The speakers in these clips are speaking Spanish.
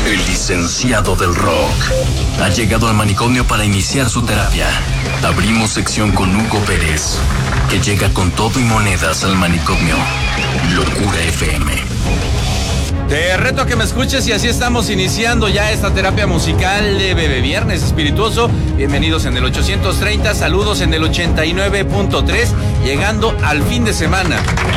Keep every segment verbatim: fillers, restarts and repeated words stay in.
El licenciado del rock ha llegado al manicomio para iniciar su terapia. Abrimos sección con Hugo Pérez, que llega con todo y monedas al manicomio. Locura F M. Te reto a que me escuches y así estamos iniciando ya esta terapia musical de Bebe Viernes Espirituoso. Bienvenidos en el ochocientos treinta, saludos en el ochenta y nueve punto tres, llegando al fin de semana.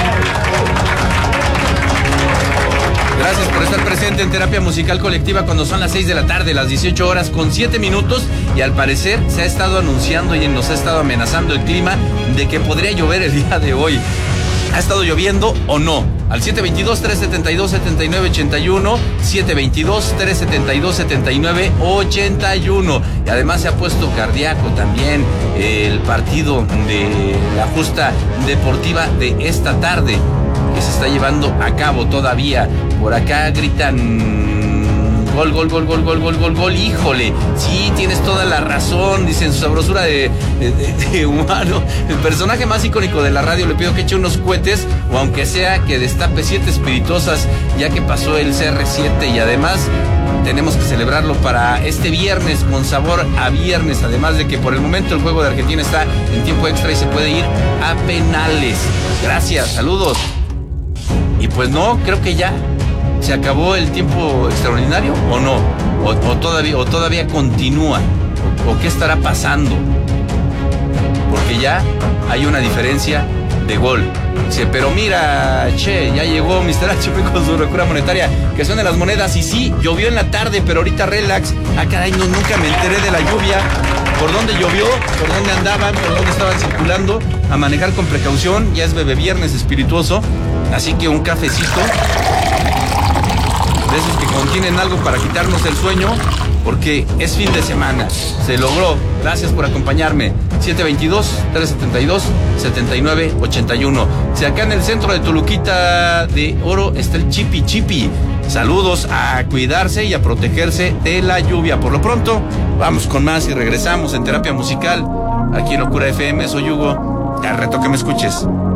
Gracias por estar presente en Terapia Musical Colectiva cuando son las seis de la tarde, las dieciocho horas con siete minutos, y al parecer se ha estado anunciando y nos ha estado amenazando el clima de que podría llover el día de hoy. ¿Ha estado lloviendo o no? Al siete veintidós, tres setenta y dos, setenta y nueve ochenta y uno, siete veintidós, tres setenta y dos, setenta y nueve ochenta y uno. Y además se ha puesto cardíaco también el partido de la justa deportiva de esta tarde, que se está llevando a cabo todavía. Por acá gritan gol, gol, gol, gol, gol, gol, gol, gol. Híjole, sí, tienes toda la razón, dicen su sabrosura de, de, de, de humano. El personaje más icónico de la radio, le pido que eche unos cohetes, o aunque sea que destape siete espirituosas, ya que pasó el C R siete, y además tenemos que celebrarlo para este viernes con sabor a viernes, además de que por el momento el juego de Argentina está en tiempo extra y se puede ir a penales. Gracias, saludos. Y pues no, creo que ya se acabó el tiempo extraordinario, o no, o, o todavía o todavía continúa, o, o qué estará pasando, porque ya hay una diferencia de gol. Dice, pero mira, che, ya llegó mister H P con su locura monetaria, que suenan las monedas. Y sí, llovió en la tarde, pero ahorita relax. Ah, caray, no, nunca me enteré de la lluvia. ¿Por dónde llovió? ¿Por dónde andaban? ¿Por dónde estaban circulando? A manejar con precaución. Ya es Bebe Viernes Espirituoso, así que un cafecito de esos que contienen algo para quitarnos el sueño, porque es fin de semana. Se logró. Gracias por acompañarme. siete veintidós, tres setenta y dos, setenta y nueve ochenta y uno. Si acá en el centro de Toluquita de Oro está el Chipi Chipi. Saludos, a cuidarse y a protegerse de la lluvia. Por lo pronto, vamos con más y regresamos en Terapia Musical. Aquí en Locura F M, soy Hugo. Te reto que me escuches.